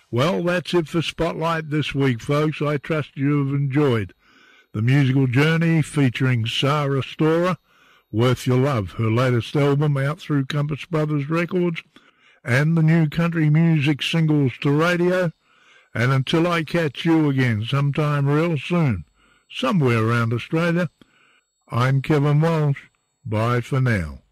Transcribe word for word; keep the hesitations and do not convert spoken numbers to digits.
Well, that's it for Spotlight this week, folks. I trust you have enjoyed the musical journey featuring Sarah Storer, Worth Your Love, her latest album out through Compass Brothers Records, and the new country music singles to radio. And until I catch you again sometime real soon, somewhere around Australia, I'm Kevin Walsh. Bye for now.